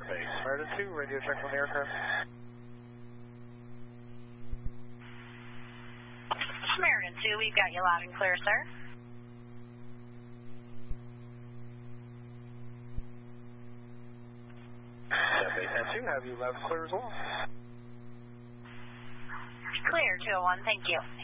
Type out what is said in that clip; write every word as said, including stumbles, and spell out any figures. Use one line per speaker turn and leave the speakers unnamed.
Base Meriden two, radio check on the aircraft.
Meriden two, we've got you loud and clear, sir.
Base N two, have you loud and clear as well.
Clear, two oh one, thank you.